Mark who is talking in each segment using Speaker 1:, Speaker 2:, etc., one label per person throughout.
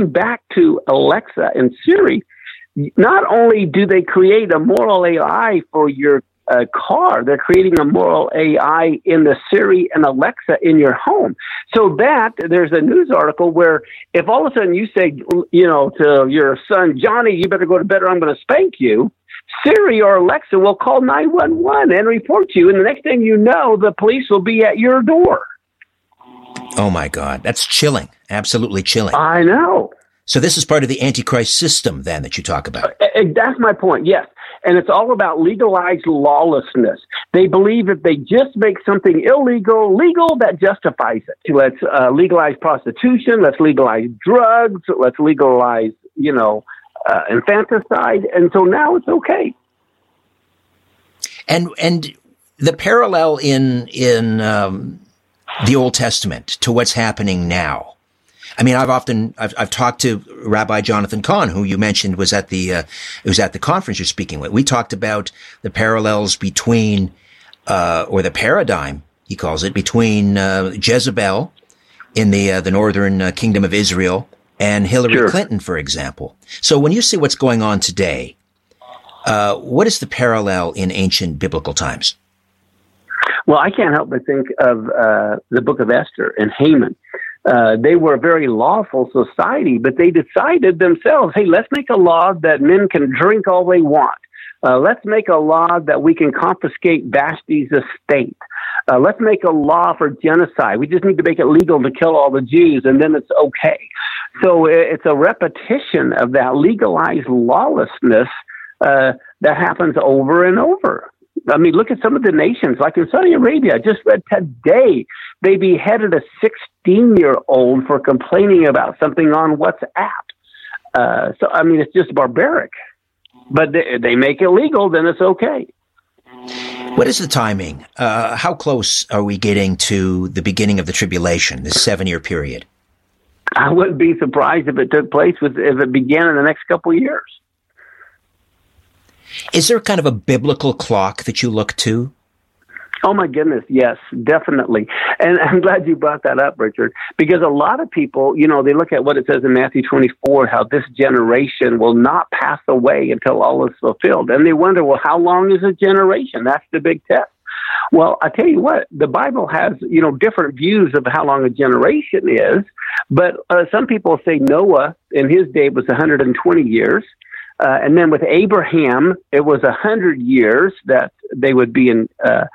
Speaker 1: going back to Alexa and Siri, not only do they create a moral AI for your car, they're creating a moral AI in the Siri and Alexa in your home. So that there's a news article where if all of a sudden you say, to your son, Johnny, you better go to bed or I'm going to spank you, Siri or Alexa will call 911 and report you. And the next thing you know, the police will be at your door.
Speaker 2: Oh, my God. That's chilling. Absolutely chilling.
Speaker 1: I know.
Speaker 2: So this is part of the Antichrist system, then, that you talk about.
Speaker 1: That's my point, yes. And it's all about legalized lawlessness. They believe if they just make something illegal, legal, that justifies it. Let's legalize prostitution. Let's legalize drugs. Let's legalize, infanticide. And so now it's okay.
Speaker 2: And the parallel in the Old Testament to what's happening now. I mean, I've talked to Rabbi Jonathan Cahn, who you mentioned was at the conference you're speaking with. We talked about the parallels between, or the paradigm, he calls it, between Jezebel in the northern kingdom of Israel and Hillary Clinton, for example. So when you see what's going on today, what is the parallel in ancient biblical times?
Speaker 1: Well, I can't help but think of the book of Esther and Haman. They were a very lawful society, but they decided themselves, hey, let's make a law that men can drink all they want. Let's make a law that we can confiscate Vashti's estate. Let's make a law for genocide. We just need to make it legal to kill all the Jews, and then it's okay. So it's a repetition of that legalized lawlessness that happens over and over. I mean, look at some of the nations, like in Saudi Arabia. I just read today, they beheaded a 16-year-old for complaining about something on WhatsApp. So, I mean, it's just barbaric. But they make it legal, then it's okay.
Speaker 2: What is the timing? How close are we getting to the beginning of the tribulation, this 7-year period?
Speaker 1: I wouldn't be surprised if it took place, if it began in the next couple of years.
Speaker 2: Is there kind of a biblical clock that you look to?
Speaker 1: Oh, my goodness. Yes, definitely. And I'm glad you brought that up, Richard, because a lot of people, they look at what it says in Matthew 24, how this generation will not pass away until all is fulfilled. And they wonder, well, how long is a generation? That's the big test. Well, I tell you what, the Bible has, different views of how long a generation is. But some people say Noah in his day was 120 years. And then with Abraham, it was 100 years that they would be in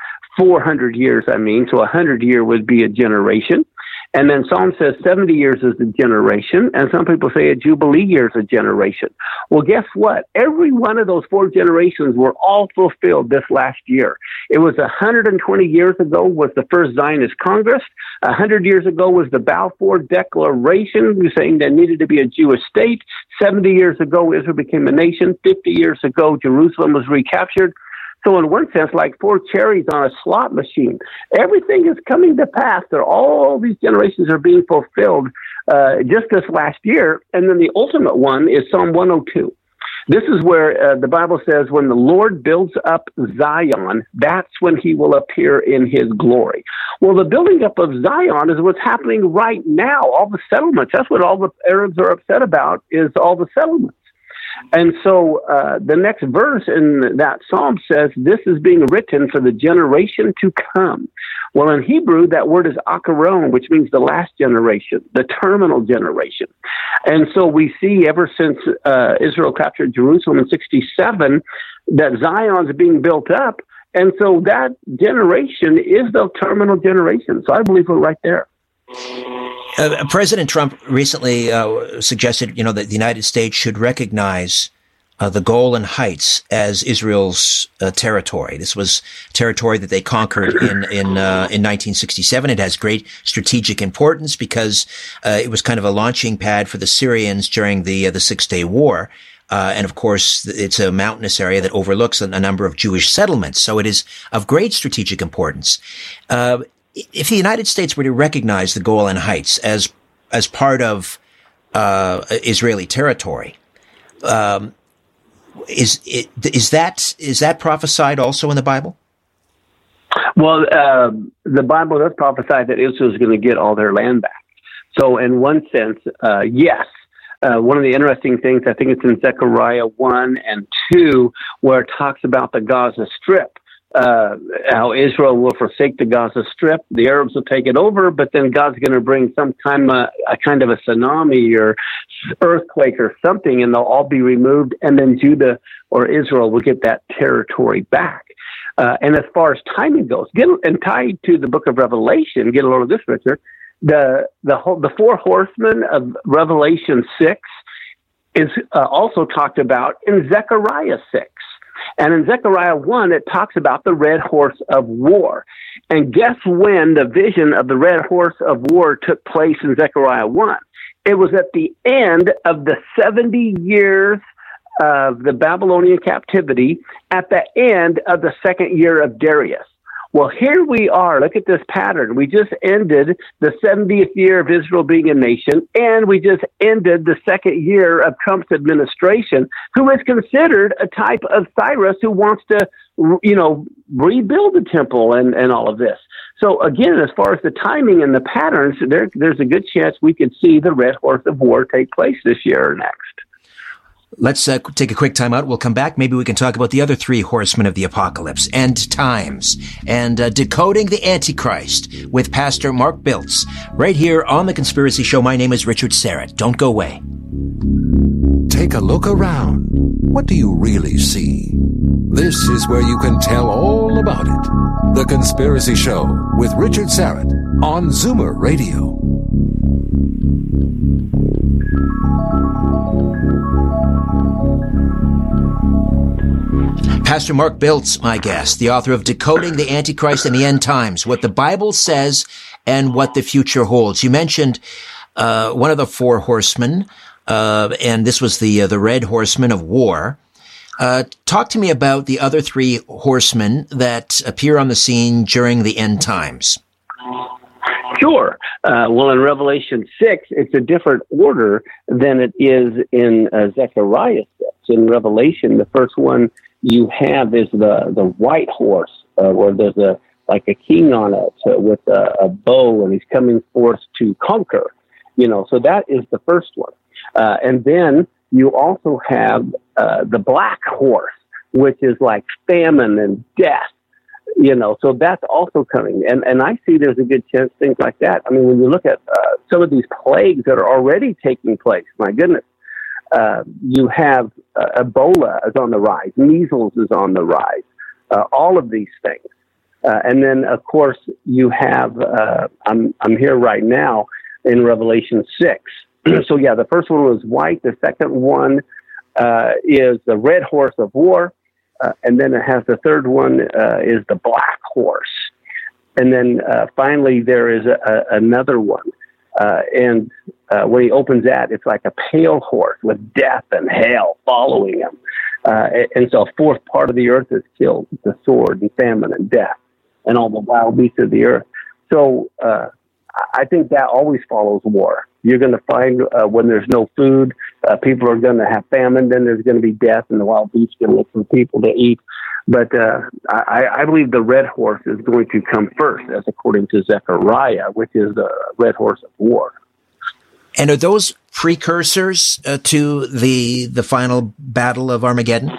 Speaker 1: 400 years, so 100 year would be a generation. And then Psalm says 70 years is a generation, and some people say a Jubilee year is a generation. Well, guess what? Every one of those 4 generations were all fulfilled this last year. It was 120 years ago was the first Zionist Congress. 100 years ago was the Balfour Declaration saying there needed to be a Jewish state. 70 years ago, Israel became a nation. 50 years ago, Jerusalem was recaptured. So in one sense, like 4 cherries on a slot machine, everything is coming to pass. All these generations are being fulfilled just this last year. And then the ultimate one is Psalm 102. This is where the Bible says, when the Lord builds up Zion, that's when he will appear in his glory. Well, the building up of Zion is what's happening right now. All the settlements, that's what all the Arabs are upset about, is all the settlements. And so the next verse in that psalm says, this is being written for the generation to come. Well, in Hebrew, that word is akaron, which means the last generation, the terminal generation. And so we see ever since Israel captured Jerusalem in 67, that Zion's being built up. And so that generation is the terminal generation. So I believe we're right there.
Speaker 2: President Trump recently suggested, that the United States should recognize the Golan Heights as Israel's territory. This was territory that they conquered in 1967. It has great strategic importance because it was kind of a launching pad for the Syrians during the 6-Day War. And of course, it's a mountainous area that overlooks a number of Jewish settlements. So it is of great strategic importance. If the United States were to recognize the Golan Heights as part of Israeli territory, is that prophesied also in the Bible?
Speaker 1: Well, the Bible does prophesy that Israel is going to get all their land back. So, in one sense, yes. One of the interesting things, I think it's in Zechariah 1 and 2, where it talks about the Gaza Strip. How Israel will forsake the Gaza Strip, the Arabs will take it over, but then God's going to bring some kind of a tsunami or earthquake or something, and they'll all be removed, and then Judah or Israel will get that territory back. And as far as timing goes, and tied to the book of Revelation, get a load of this, Richard. The four horsemen of Revelation 6 is also talked about in Zechariah 6. And in Zechariah 1, it talks about the red horse of war. And guess when the vision of the red horse of war took place in Zechariah 1? It was at the end of the 70 years of the Babylonian captivity, at the end of the second year of Darius. Well, here we are. Look at this pattern. We just ended the 70th year of Israel being a nation, and we just ended the second year of Trump's administration, who is considered a type of Cyrus who wants to, rebuild the temple and all of this. So again, as far as the timing and the patterns, there's a good chance we could see the red horse of war take place this year or next.
Speaker 2: Let's take a quick time out. We'll come back. Maybe we can talk about the other three horsemen of the apocalypse, end times, and decoding the Antichrist with Pastor Mark Biltz, right here on The Conspiracy Show. My name is Richard Syrett. Don't go away.
Speaker 3: Take a look around. What do you really see? This is where you can tell all about it. The Conspiracy Show with Richard Syrett on Zoomer Radio.
Speaker 2: Pastor Mark Biltz, my guest, the author of Decoding the Antichrist and the End Times, What the Bible Says and What the Future Holds. You mentioned one of the four horsemen, and this was the red horseman of war. Talk to me about the other three horsemen that appear on the scene during the end times.
Speaker 1: Sure. Well, in Revelation 6, it's a different order than it is in Zechariah 6. In Revelation, the first one you have is the white horse, where there's a king on it with a bow, and he's coming forth to conquer. So that is the first one. And then you also have the black horse, which is like famine and death. So that's also coming. And I see there's a good chance things like that. I mean, when you look at some of these plagues that are already taking place, my goodness, you have Ebola is on the rise, measles is on the rise, all of these things. And then, of course, you have, I'm here right now in Revelation 6. So, yeah, the first one was white. The second one is the red horse of war. And then it has the third one is the black horse. And then finally there is another one. And when he opens that, it's like a pale horse with death and hell following him. And so a fourth part of the earth is killed with the sword and famine and death and all the wild beasts of the earth. So I think that always follows war. You're going to find when there's no food, people are going to have famine, then there's going to be death, and the wild beasts are going to look for people to eat. But I believe the red horse is going to come first, as according to Zechariah, which is the red horse of war.
Speaker 2: And are those precursors to the final battle of Armageddon?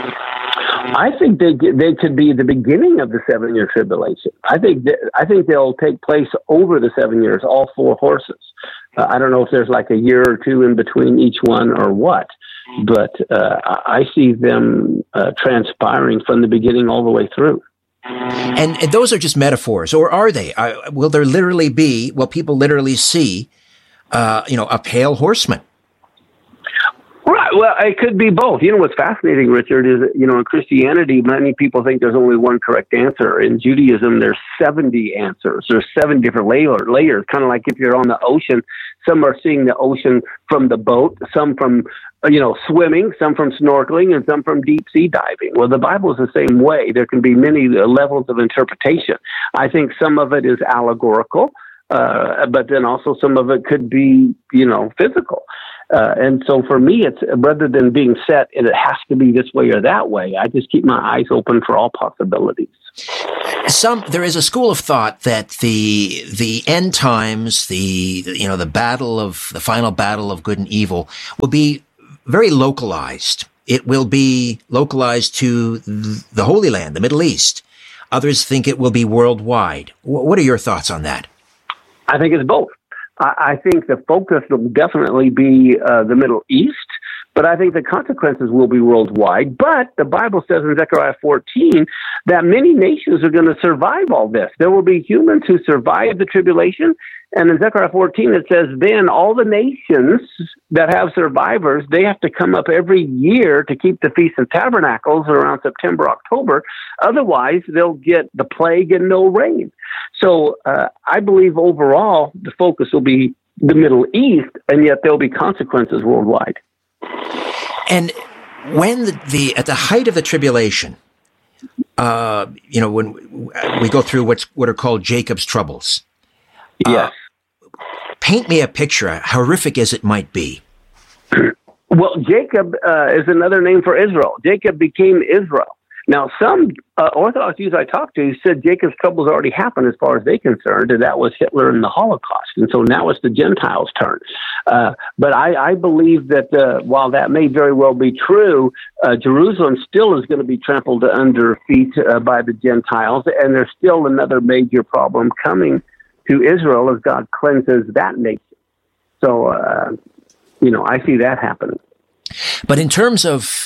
Speaker 1: I think they could be the beginning of the 7-year tribulation. I think they'll take place over the 7 years, all four horses. I don't know if there's like a year or two in between each one or what, but I see them transpiring from the beginning all the way through.
Speaker 2: And those are just metaphors, or are they? Will there literally be, will people literally see, a pale horseman?
Speaker 1: Right. Well, it could be both. What's fascinating, Richard, is, in Christianity, many people think there's only one correct answer. In Judaism, there's 70 answers. There's 7 different layers, kind of like if you're on the ocean. Some are seeing the ocean from the boat, some from, swimming, some from snorkeling, and some from deep sea diving. Well, the Bible is the same way. There can be many levels of interpretation. I think some of it is allegorical, but then also some of it could be, physical. And so for me, it's rather than being set, it has to be this way or that way. I just keep my eyes open for all possibilities.
Speaker 2: There is a school of thought that the end times, the final battle of good and evil will be very localized. It will be localized to the Holy Land, the Middle East. Others think it will be worldwide. What are your thoughts on that?
Speaker 1: I think it's both. I think the focus will definitely be the Middle East, but I think the consequences will be worldwide. But the Bible says in Zechariah 14 that many nations are going to survive all this. There will be humans who survive the tribulation. And in Zechariah 14, it says, then all the nations that have survivors, they have to come up every year to keep the Feast of Tabernacles around September, October. Otherwise, they'll get the plague and no rain. So I believe overall the focus will be the Middle East, and yet there'll be consequences worldwide.
Speaker 2: And when at the height of the tribulation, when we go through what are called Jacob's troubles.
Speaker 1: Yes.
Speaker 2: Paint me a picture, horrific as it might be.
Speaker 1: Well, Jacob is another name for Israel. Jacob became Israel. Now, some Orthodox Jews I talked to said Jacob's troubles already happened as far as they're concerned, and that was Hitler and the Holocaust. And so now it's the Gentiles' turn. But I believe that while that may very well be true, Jerusalem still is going to be trampled under feet by the Gentiles, and there's still another major problem coming to Israel as God cleanses that nation. So, I see that happening.
Speaker 2: But in terms of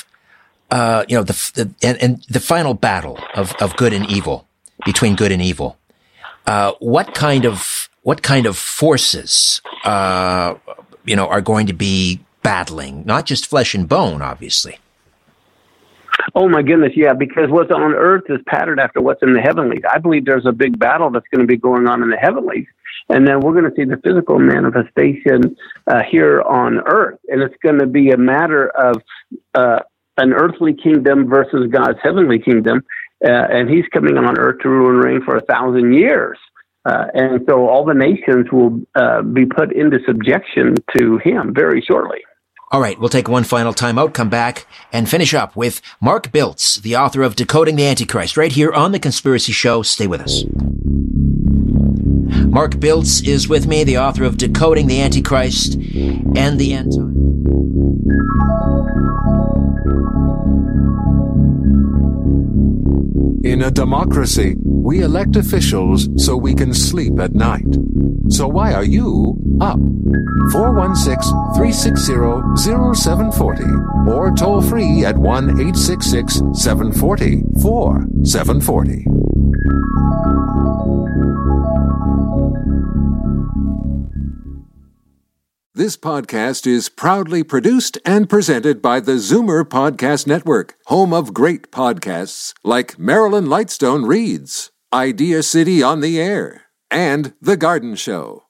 Speaker 2: the final battle of good and evil, between good and evil, what kind of forces are going to be battling? Not just flesh and bone, obviously.
Speaker 1: Oh my goodness, yeah, because what's on earth is patterned after what's in the heavenlies. I believe there's a big battle that's going to be going on in the heavenlies, and then we're going to see the physical manifestation here on earth, and it's going to be a matter of an earthly kingdom versus God's heavenly kingdom, and he's coming on earth to rule and reign for 1,000 years. And so all the nations will be put into subjection to him very shortly.
Speaker 2: All right, we'll take one final time out, come back, and finish up with Mark Biltz, the author of Decoding the Antichrist, right here on The Conspiracy Show. Stay with us. Mark Biltz is with me, the author of Decoding the Antichrist and the End Times.
Speaker 3: In a democracy, we elect officials so we can sleep at night. So why are you up? 416-360-0740 or toll free at 1-866-740-4740. This podcast is proudly produced and presented by the Zoomer Podcast Network, home of great podcasts like Marilyn Lightstone Reads, Idea City on the Air, and The Garden Show.